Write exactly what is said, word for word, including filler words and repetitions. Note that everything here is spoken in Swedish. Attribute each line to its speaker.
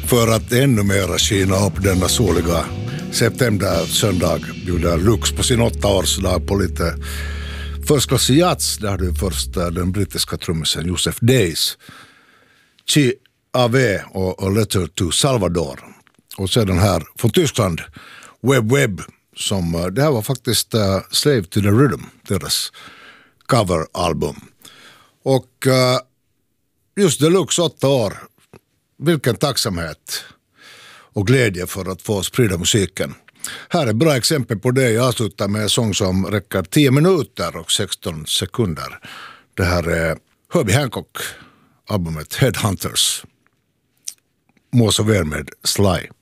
Speaker 1: För att ännu mer skina upp denna soliga september-söndag bjuder Lux på sin åttaårsdag på lite förstklassig jazz. Där hade vi först den brittiska trummisen Joseph Days, Chi Ave och A Letter to Salvador. Och sedan här från Tyskland, Web Web, som det här var faktiskt uh, Slave to the Rhythm, deras coveralbum. Och uh, just Deluxe åtta år, vilken tacksamhet och glädje för att få sprida musiken. Här är bra exempel på det. Jag avslutar med en sång som räcker tio minuter och sexton sekunder. Det här är Herbie Hancock, albumet Headhunters. Må så väl med Sly.